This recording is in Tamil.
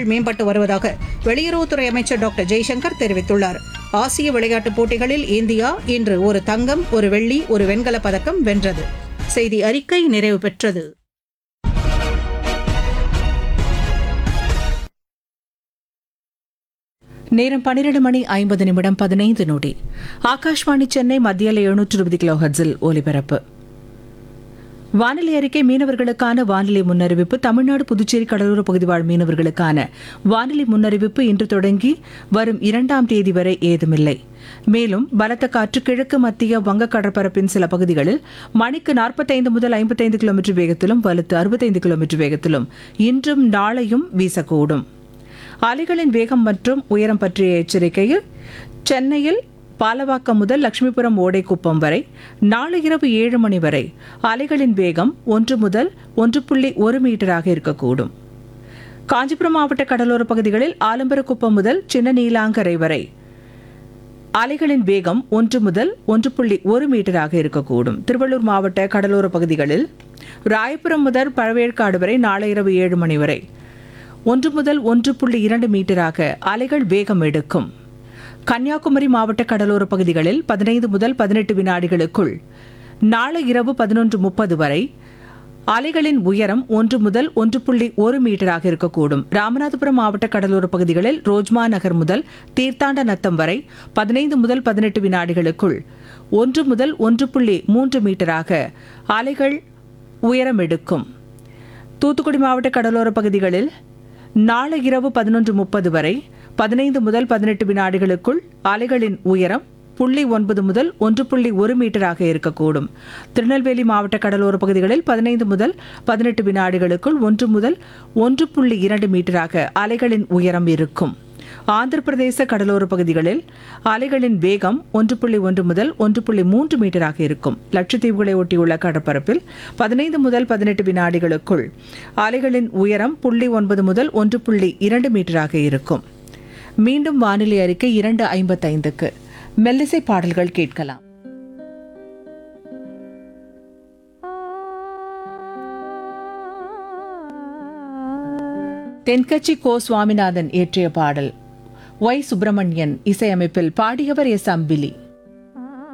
திறன்கள் மேம்பட்டு வருவதாக வெளியுறவுத்துறை அமைச்சர் டாக்டர் ஜெய்சங்கர் தெரிவித்துள்ளார். ஆசிய விளையாட்டுப் போட்டிகளில் இந்தியா இன்று ஒரு தங்கம், ஒரு வெள்ளி, ஒரு வெண்கலப் பதக்கம் வென்றது. செய்தி அறிக்கை நிறைவு பெற்றது. நேரம் 12:50 ஆகாஷ்வாணி சென்னை மத்திய 720 கிலோஹெர்ட்ஸில் ஒலிபரப்பு. வானிலை அறிக்கை. மீனவர்களுக்கான வானிலை முன்னறிவிப்பு. தமிழ்நாடு, புதுச்சேரி கடலோர பகுதி வாழ் மீனவர்களுக்கான வானிலை முன்னறிவிப்பு இன்று தொடங்கி வரும் 2ஆம் தேதி வரை ஏதுமில்லை. மேலும் பலத்த காற்று கிழக்கு மத்திய வங்க கடற்பரப்பின் சில பகுதிகளில் மணிக்கு 45 முதல் 55 கிலோமீட்டர் வேகத்திலும் வலுத்து 65 கிலோமீட்டர் வேகத்திலும் இன்றும் நாளையும் வீசக்கூடும். அலைகளின் வேகம் மற்றும் உயரம் பற்றிய எச்சரிக்கையில் சென்னையில் பாலவாக்கம் முதல் லட்சுமிபுரம் ஓடைக்குப்பம் வரை நாளை இரவு 7 மணி வரை அலைகளின் வேகம் 1 முதல் 1.1 மீட்டராக இருக்கக்கூடும். காஞ்சிபுரம் மாவட்ட கடலோர பகுதிகளில் ஆலம்பரக்குப்பம் முதல் சின்ன நீலாங்கரை வரை அலைகளின் வேகம் 1 முதல் 1.1 மீட்டராக இருக்கக்கூடும். திருவள்ளூர் மாவட்ட கடலோர பகுதிகளில் ராயபுரம் முதல் பழவேற்காடு வரை நாளை இரவு 7 மணி வரை 1 முதல் 1.2 மீட்டராக அலைகள் வேகம் எடுக்கும். கன்னியாகுமரி மாவட்ட கடலோர பகுதிகளில் 15 முதல் 18 வினாடிகளுக்குள் நாளை இரவு 11:30 வரை அலைகளின் உயரம் 1 முதல் 1.1 மீட்டராக இருக்கக்கூடும். ராமநாதபுரம் மாவட்ட கடலோர பகுதிகளில் ரோஜ்மா நகர் முதல் தீர்த்தாண்ட நத்தம் வரை 15 முதல் 18 வினாடிகளுக்குள் 1 முதல் 1.3 மீட்டராக அலைகள் உயரம் எடுக்கும். தூத்துக்குடி மாவட்ட கடலோர பகுதிகளில் நாளை இரவு 11:30 வரை 15 முதல் 18 வினாடிகளுக்குள் அலைகளின் உயரம் 0.9 முதல் 1.1 மீட்டராக இருக்கக்கூடும். திருநெல்வேலி மாவட்ட கடலோர பகுதிகளில் 15 முதல் 18 வினாடிகளுக்குள் 1 முதல் 1.2 மீட்டராக அலைகளின் உயரம் இருக்கும். ஆந்திர பிரதேச கடலோர பகுதிகளில் அலைகளின் வேகம் 1.1 முதல் 1.3 மீட்டராக இருக்கும். லட்சத்தீவுகளை ஒட்டியுள்ள கடற்பரப்பில் 15 முதல் 18 வினாடிகளுக்குள் அலைகளின் உயரம் 0.9 முதல் 1.2 மீட்டராக இருக்கும். மீண்டும் வானிலை அறிக்கை 2:55க்கு மெல்லிசை பாடல்கள் கேட்கலாம். தென்கட்சி கோ சுவாமிநாதன் இயற்றிய பாடல். ஒய் சுப்பிரமணியன் இசையமைப்பில் பாடியவர் எஸ். அம்பிலி.